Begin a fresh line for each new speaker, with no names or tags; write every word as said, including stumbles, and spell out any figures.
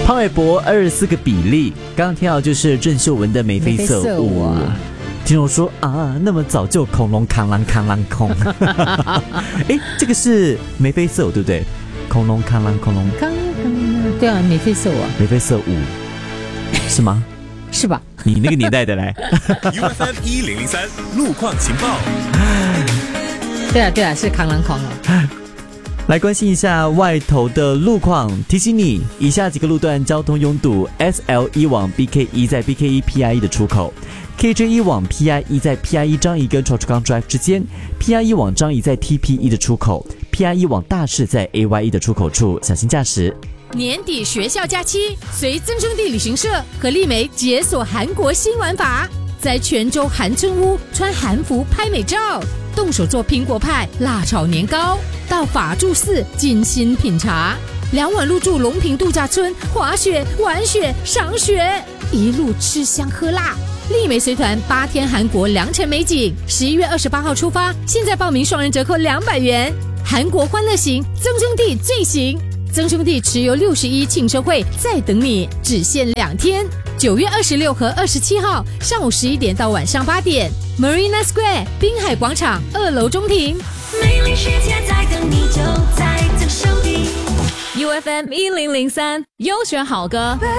潘玮柏二十四个比例，刚刚听到就是郑秀文的眉飞色舞啊。听我说啊，那么早就恐龙扛啷扛啷空，哎，这个是眉飞色舞对不对？恐龙扛啷恐龙，
刚对啊，眉飞色舞，
眉飞色舞是吗？
是吧？
你那个年代的来
U F M 一零零三路况情报。
对啊对啊，是扛啷狂了。
来关心一下外头的路况，提醒你以下几个路段交通拥堵 ：S L 一往 B K 一在 B K 一 P I 一的出口 ，K J 一往 P I 一在 P I 一张仪跟 Choa-Chu-Kang Drive 之间 ，P I 一往张仪在 T P 一的出口 ，P I 一往大士在 A Y 一的出口处，小心驾驶。
年底学校假期，随增生地旅行社和丽梅解锁韩国新玩法，在泉州韩村屋穿韩服拍美照，动手做苹果派、辣炒年糕，到法住寺精心品茶，两晚入住龙坪度假村，滑雪、玩雪、赏雪，一路吃香喝辣。丽梅随团八天韩国良辰美景，十一月二十八号出发，现在报名双人折扣两百元。韩国欢乐行，增生地最行。增生地持有六十一庆生会在等你，只限两天，九月二十六和二十七号上午十一点到晚上八点 ，Marina Square 滨海广场二楼中庭。
美丽世界在等你，就在增生地。
U F M 一零零三优选好歌。